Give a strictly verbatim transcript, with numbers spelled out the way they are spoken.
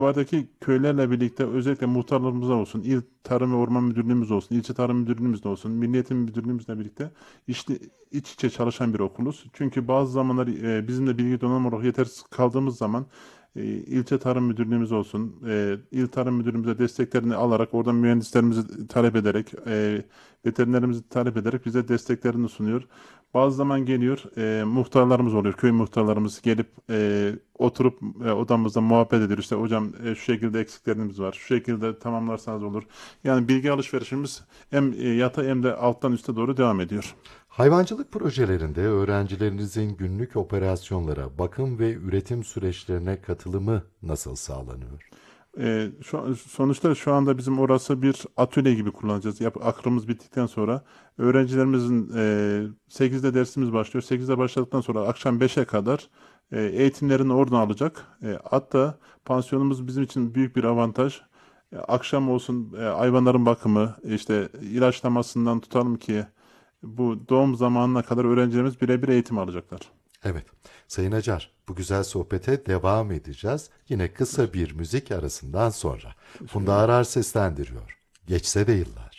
Buradaki köylerle birlikte özellikle muhtarlarımız olsun, il Tarım ve Orman Müdürlüğümüz olsun, ilçe Tarım Müdürlüğümüz de olsun, Milli Eğitim Müdürlüğümüzle birlikte işte iç içe çalışan bir okuluz. Çünkü bazı zamanlar e, bizim de bilgi donanım olarak yetersiz kaldığımız zaman e, ilçe Tarım Müdürlüğümüz olsun, e, il Tarım Müdürlüğümüze desteklerini alarak, oradan mühendislerimizi talep ederek, e, veterinerimizi talep ederek bize desteklerini sunuyor. Bazı zaman geliyor, e, muhtarlarımız oluyor, köy muhtarlarımız gelip e, oturup e, odamızda muhabbet ediyor. İşte hocam e, şu şekilde eksiklerimiz var, şu şekilde tamamlarsanız olur. Yani bilgi alışverişimiz hem e, yata hem de alttan üste doğru devam ediyor. Hayvancılık projelerinde öğrencilerinizin günlük operasyonlara, bakım ve üretim süreçlerine katılımı nasıl sağlanıyor? E, şu, sonuçta şu anda bizim orası bir atölye gibi kullanacağız. Yap, akırımız bittikten sonra öğrencilerimizin e, sekizde dersimiz başlıyor. sekizde başladıktan sonra akşam beşe kadar e, eğitimlerini oradan alacak. E, hatta pansiyonumuz bizim için büyük bir avantaj. E, akşam olsun e, hayvanların bakımı, işte ilaçlamasından tutalım ki bu doğum zamanına kadar öğrencilerimiz birebir eğitim alacaklar. Evet, Sayın Acar, bu güzel sohbete devam edeceğiz. Yine kısa bir müzik arasından sonra. Teşekkür Funda ederim. Arar seslendiriyor. Geçse de yıllar.